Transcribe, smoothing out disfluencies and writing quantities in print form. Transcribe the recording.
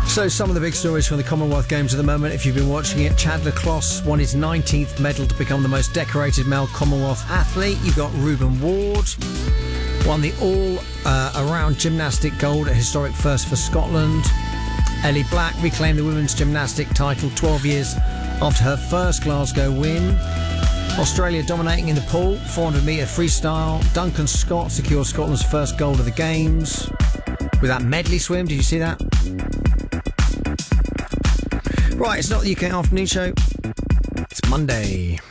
So some of the big stories from the Commonwealth Games at the moment, if you've been watching it, Chandler Kloss won his 19th medal to become the most decorated male Commonwealth athlete. You've got Reuben Ward, won the all-around gymnastic gold, a historic first for Scotland. Ellie Black reclaimed the women's gymnastic title 12 years after her first Glasgow win. Australia dominating in the pool, 400-metre freestyle. Duncan Scott secured Scotland's first gold of the Games with that medley swim. Did you see that? Right, it's not the UK Afternoon Show. It's Monday.